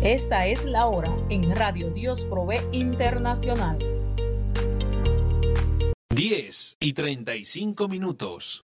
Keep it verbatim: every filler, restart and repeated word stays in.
Esta es la hora en Radio Dios Provee Internacional. diez y treinta y cinco minutos.